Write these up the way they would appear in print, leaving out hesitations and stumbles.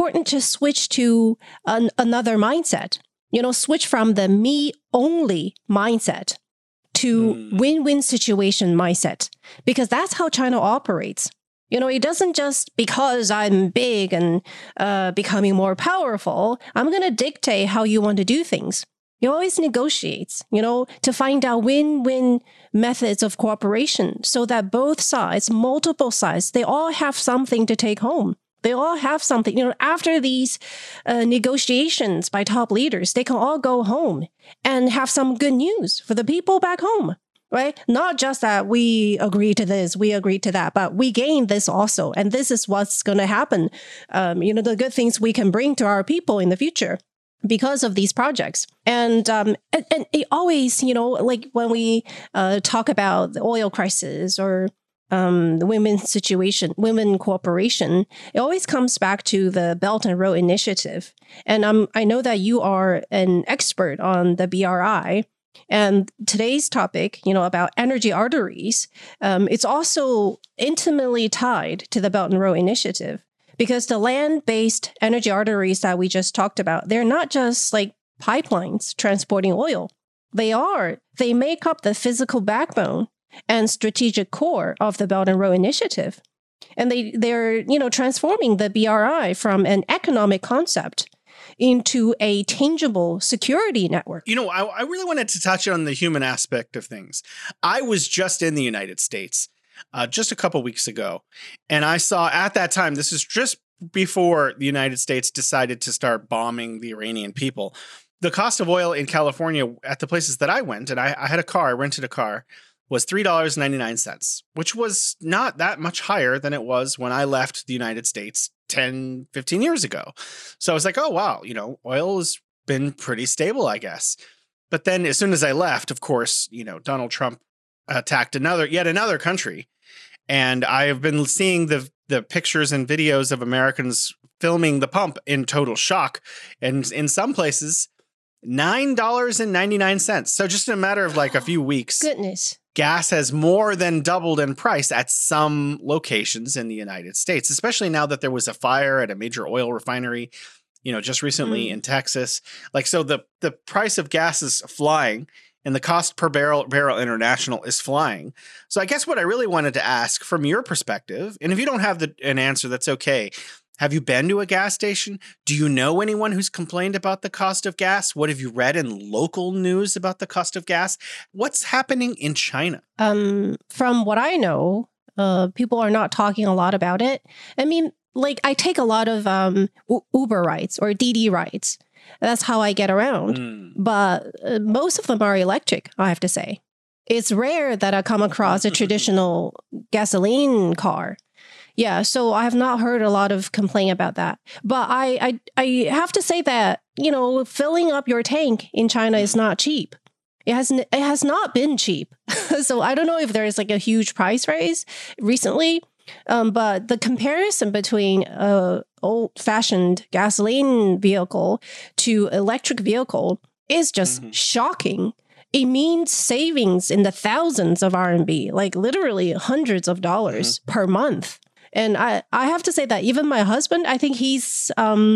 important to switch to another mindset. Switch from the me-only mindset to win-win situation mindset, because that's how China operates. It doesn't just because I'm big and becoming more powerful, I'm going to dictate how you want to do things. It always negotiates, to find out win-win methods of cooperation so that both sides, multiple sides, they all have something to take home. They all have something, after these negotiations by top leaders, they can all go home and have some good news for the people back home, right? Not just that we agree to this, we agree to that, but we gain this also. And this is what's going to happen. The good things we can bring to our people in the future because of these projects. And it always, like when we talk about the oil crisis or the women cooperation, it always comes back to the Belt and Road Initiative. And I know that you are an expert on the BRI. And today's topic, about energy arteries, it's also intimately tied to the Belt and Road Initiative, because the land-based energy arteries that we just talked about, they're not just like pipelines transporting oil. They make up the physical backbone and strategic core of the Belt and Road Initiative. And they're transforming the BRI from an economic concept into a tangible security network. I really wanted to touch on the human aspect of things. I was just in the United States just a couple weeks ago, and I saw at that time, this is just before the United States decided to start bombing the Iranian people, the cost of oil in California at the places that I went, and I had a car, I rented a car, was $3.99, which was not that much higher than it was when I left the United States 10, 15 years ago. So I was like, oh, wow, oil has been pretty stable, I guess. But then as soon as I left, of course, Donald Trump attacked yet another country. And I have been seeing the pictures and videos of Americans filming the pump in total shock. And in some places, $9.99. So just in a matter of like a few weeks. Goodness. Gas has more than doubled in price at some locations in the United States, especially now that there was a fire at a major oil refinery, just recently in Texas. Like, so the price of gas is flying and the cost per barrel international is flying. So I guess what I really wanted to ask from your perspective, and if you don't have an answer, that's okay. Have you been to a gas station? Do you know anyone who's complained about the cost of gas? What have you read in local news about the cost of gas? What's happening in China? From what I know, people are not talking a lot about it. I mean, like I take a lot of Uber rides or DD rides. That's how I get around. But most of them are electric, I have to say. It's rare that I come across a traditional gasoline car. Yeah, so I have not heard a lot of complaint about that. But I have to say that, filling up your tank in China is not cheap. It has not been cheap. So I don't know if there's like a huge price raise recently. But the comparison between old-fashioned gasoline vehicle to electric vehicle is just shocking. It means savings in the thousands of RMB, like literally hundreds of dollars per month. And I have to say that even my husband, I think he's,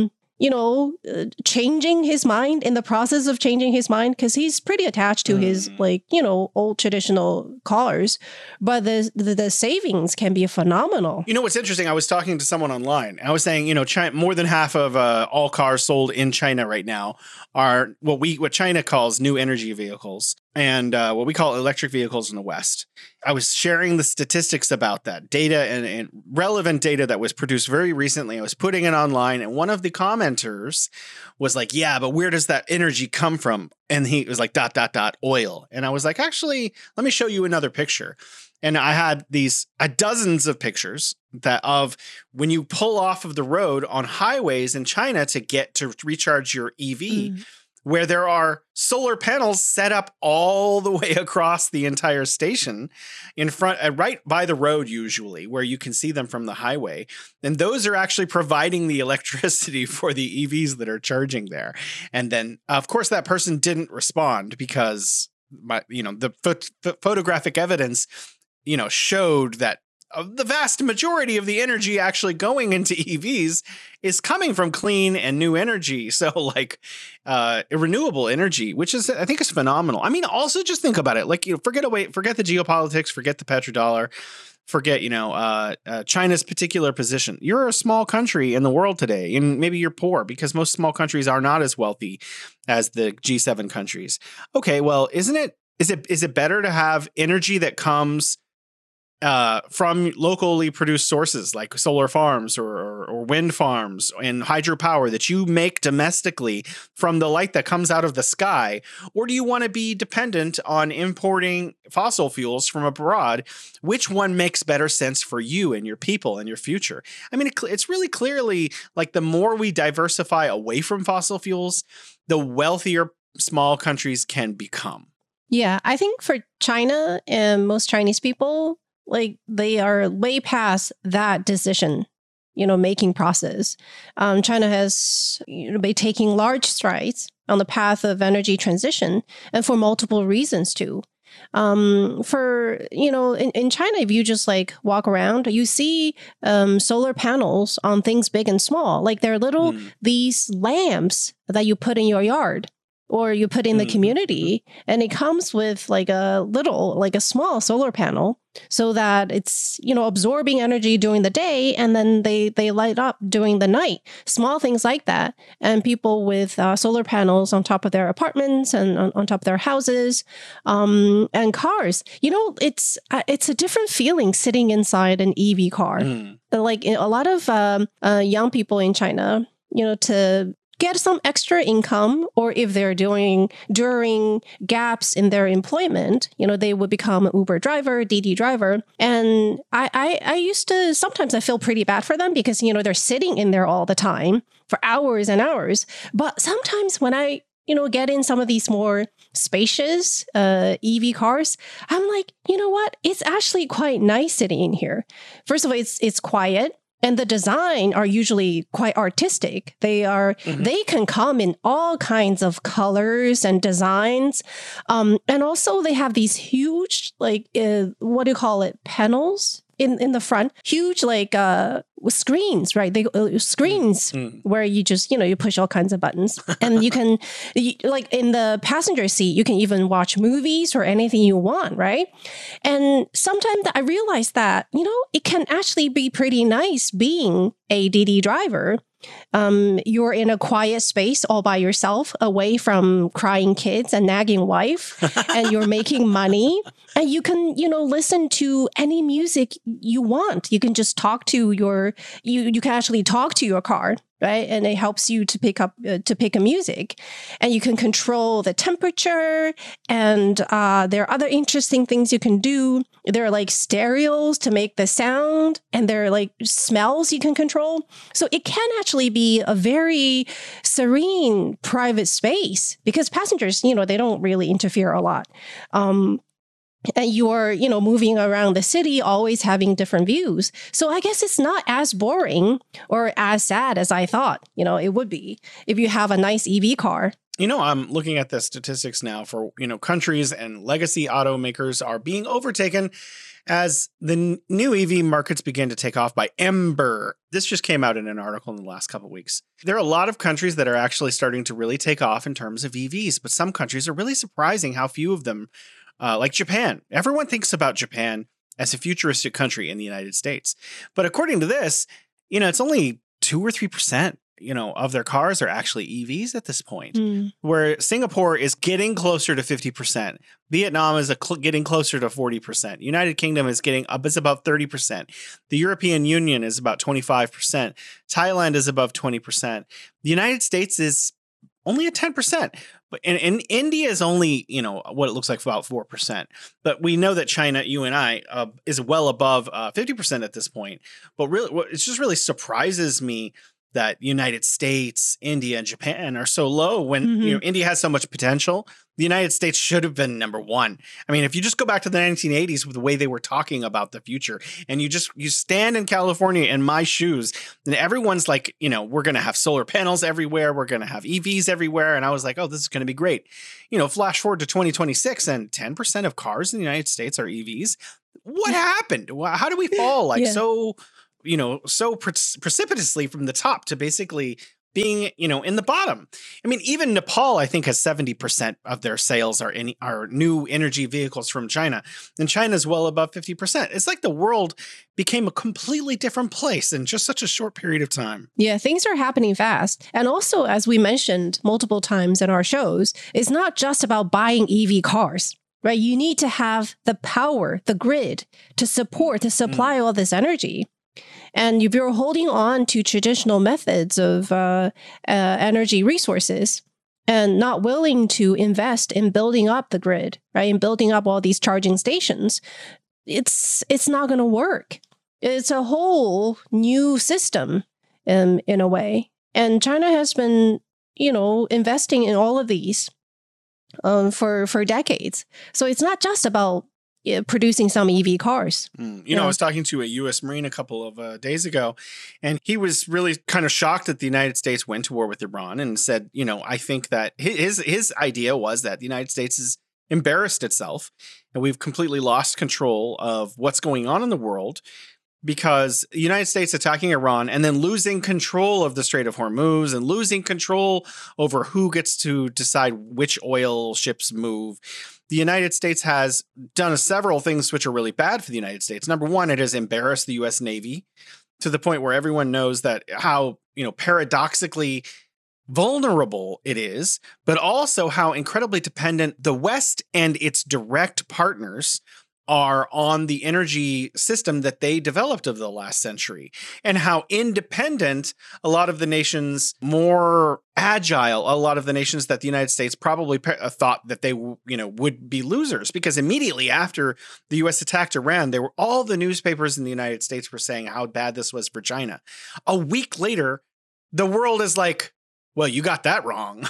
changing his mind in the process of changing his mind, because he's pretty attached to his old traditional cars. But the savings can be phenomenal. What's interesting? I was talking to someone online. I was saying, China, more than half of all cars sold in China right now are what China calls new energy vehicles, and what we call electric vehicles in the West. I was sharing the statistics about that data and relevant data that was produced very recently. I was putting it online, and one of the commenters was like, yeah, but where does that energy come from? And he was like, ... oil. And I was like, actually, let me show you another picture. And I had these dozens of pictures of when you pull off of the road on highways in China to recharge your EV, where there are solar panels set up all the way across the entire station in front, right by the road, usually, where you can see them from the highway. And those are actually providing the electricity for the EVs that are charging there. And then, of course, that person didn't respond because the photographic evidence, showed that the vast majority of the energy actually going into EVs is coming from clean and new energy. So like renewable energy, which is, I think, is phenomenal. I mean, also just think about it. Like, forget the geopolitics, forget the petrodollar, forget, China's particular position. You're a small country in the world today, and maybe you're poor because most small countries are not as wealthy as the G7 countries. Okay, well, is it better to have energy that comes from locally produced sources like solar farms or wind farms and hydropower that you make domestically from the light that comes out of the sky? Or do you want to be dependent on importing fossil fuels from abroad? Which one makes better sense for you and your people and your future? I mean, it's really clearly like the more we diversify away from fossil fuels, the wealthier small countries can become. Yeah, I think for China and most Chinese people, like they are way past that decision, making process. China has been taking large strides on the path of energy transition, and for multiple reasons too. In China, if you just like walk around, you see solar panels on things big and small. Like they're little these lamps that you put in your yard, or you put in the community, and it comes with like a small solar panel so that it's, absorbing energy during the day, and then they light up during the night. Small things like that. And people with solar panels on top of their apartments and on top of their houses, and cars. It's a different feeling sitting inside an EV car. Like a lot of young people in China, to get some extra income, or if they're doing during gaps in their employment, they would become an Uber driver, DiDi driver. And I used to, sometimes I feel pretty bad for them because, they're sitting in there all the time for hours and hours. But sometimes when I, get in some of these more spacious EV cars, I'm like, you know what? It's actually quite nice sitting in here. First of all, it's quiet. And the design are usually quite artistic. They can come in all kinds of colors and designs. And also they have these huge, like, what do you call it? Panels in the front, huge, like, screens, right? They screens where you just, you push all kinds of buttons, and you can, like in the passenger seat, you can even watch movies or anything you want, right? And sometimes I realized that, it can actually be pretty nice being a DiDi driver. You're in a quiet space all by yourself, away from crying kids and nagging wife, and you're making money, and you can, listen to any music you want. You can just talk to you can actually talk to your car, right? And it helps you to pick a music, and you can control the temperature, and there are other interesting things you can do. There are like stereos to make the sound, and there are like smells you can control. So it can actually be a very serene private space because passengers, they don't really interfere a lot. And you're, moving around the city, always having different views. So I guess it's not as boring or as sad as I thought, it would be if you have a nice EV car. I'm looking at the statistics now for, countries, and legacy automakers are being overtaken as the new EV markets begin to take off by Ember. This just came out in an article in the last couple of weeks. There are a lot of countries that are actually starting to really take off in terms of EVs, but some countries are really surprising how few of them, like Japan. Everyone thinks about Japan as a futuristic country in the United States. But according to this, it's only 2 or 3%. Of their cars are actually EVs at this point, where Singapore is getting closer to 50%. Vietnam is getting closer to 40%. United Kingdom is is above 30%. The European Union is about 25%. Thailand is above 20%. The United States is only at 10%. But in India is only, what it looks like about 4%. But we know that China, you and I, is well above 50% at this point. But really, it just really surprises me that United States, India, and Japan are so low when India has so much potential. The United States should have been number one. I mean, if you just go back to the 1980s with the way they were talking about the future, and you stand in California in my shoes, and everyone's like, we're going to have solar panels everywhere. We're going to have EVs everywhere. And I was like, oh, this is going to be great. Flash forward to 2026 and 10% of cars in the United States are EVs. What happened? How do we fall so precipitously from the top to basically being, in the bottom? I mean, even Nepal, I think, has 70% of their sales are new energy vehicles from China. And China's well above 50%. It's like the world became a completely different place in just such a short period of time. Yeah, things are happening fast. And also, as we mentioned multiple times in our shows, it's not just about buying EV cars. Right? You need to have the power, the grid to supply all this energy. And if you're holding on to traditional methods of energy resources and not willing to invest in building up the grid, right, and building up all these charging stations, it's not going to work. It's a whole new system in a way. And China has been, investing in all of these for decades. So it's not just about producing some EV cars. I was talking to a U.S. Marine a couple of days ago, and he was really kind of shocked that the United States went to war with Iran and said, I think that his idea was that the United States has embarrassed itself and we've completely lost control of what's going on in the world because the United States attacking Iran and then losing control of the Strait of Hormuz and losing control over who gets to decide which oil ships move. The United States has done several things which are really bad for the United States. Number one, it has embarrassed the U.S. Navy to the point where everyone knows that how, paradoxically vulnerable it is, but also how incredibly dependent the West and its direct partners are on the energy system that they developed over the last century, and how independent a lot of the nations, more agile, a lot of the nations that the United States probably thought that they, would be losers, because immediately after the U.S. attacked Iran, all the newspapers in the United States were saying how bad this was for China. A week later, the world is like, well, you got that wrong.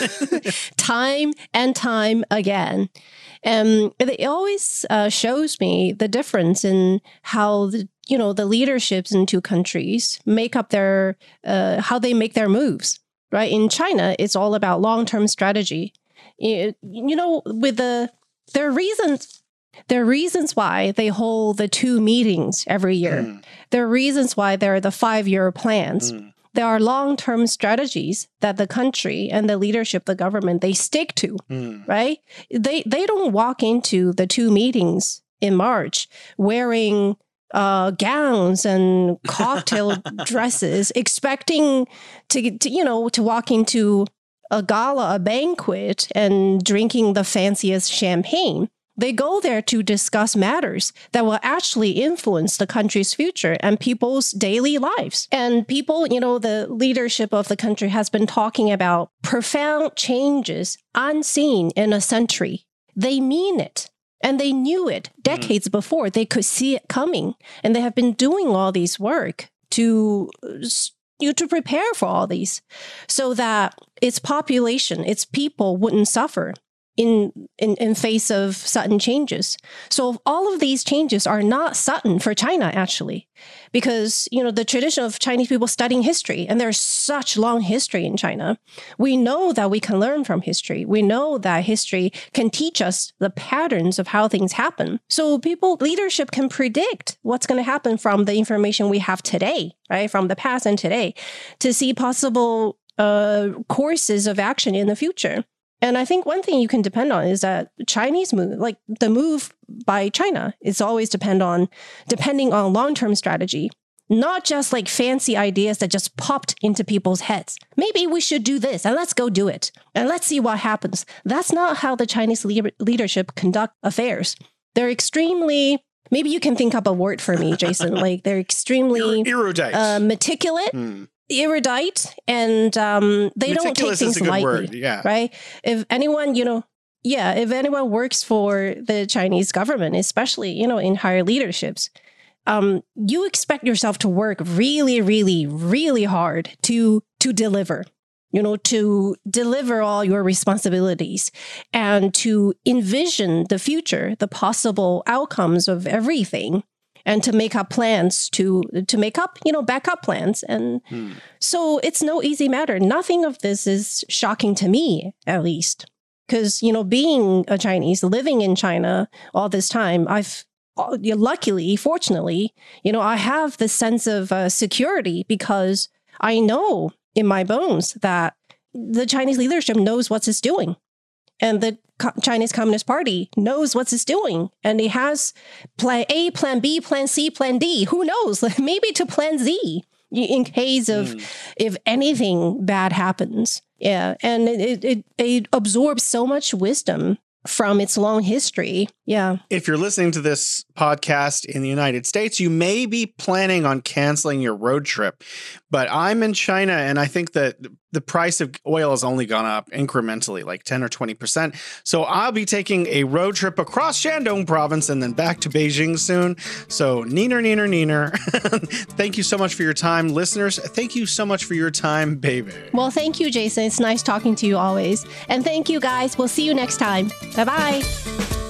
Time and time again. It always shows me the difference in how the leaderships in two countries make up how they make their moves. Right? In China, it's all about long-term strategy. With there are reasons why they hold the 2 meetings every year. There are reasons why there are the 5-year plans. There are long-term strategies that the country and the leadership, the government, they stick to, right? They don't walk into the 2 meetings in March wearing gowns and cocktail dresses, expecting to walk into a gala, a banquet, and drinking the fanciest champagne. They go there to discuss matters that will actually influence the country's future and people's daily lives. And people, the leadership of the country has been talking about profound changes unseen in a century. They mean it. And they knew it decades before. They could see it coming. And they have been doing all these work to prepare for all these so that its population, its people wouldn't suffer in face of sudden changes. So all of these changes are not sudden for China, actually, because, the tradition of Chinese people studying history, and there's such long history in China. We know that we can learn from history. We know that history can teach us the patterns of how things happen. So leadership can predict what's going to happen from the information we have today, right? From the past and today, to see possible courses of action in the future. And I think one thing you can depend on is that Chinese move, like the move by China, is always depending on long-term strategy, not just like fancy ideas that just popped into people's heads. Maybe we should do this and let's go do it and let's see what happens. That's not how the Chinese leadership conduct affairs. They're extremely, maybe you can think up a word for me, Jason, like they're extremely erudite, meticulous. Erudite, and they don't take things lightly, right? If anyone, if anyone works for the Chinese government, especially, in higher leaderships, you expect yourself to work really, really, really hard to deliver. To deliver all your responsibilities and to envision the future, the possible outcomes of everything, and to make up plans, to make up, backup plans. And so it's no easy matter. Nothing of this is shocking to me, at least, because, being a Chinese, living in China all this time, fortunately, I have this sense of security because I know in my bones that the Chinese leadership knows what it's doing. And the Chinese Communist Party knows what it's doing. And it has plan A, plan B, plan C, plan D. Who knows? Maybe to plan Z in case of if anything bad happens. Yeah. And it absorbs so much wisdom from its long history. Yeah. If you're listening to this podcast in the United States, you may be planning on canceling your road trip. But I'm in China, and I think that the price of oil has only gone up incrementally, like 10 or 20%. So I'll be taking a road trip across Shandong province and then back to Beijing soon. So neener, neener, neener. Thank you so much for your time, listeners. Thank you so much for your time, baby. Well, thank you, Jason. It's nice talking to you always. And thank you, guys. We'll see you next time. Bye-bye.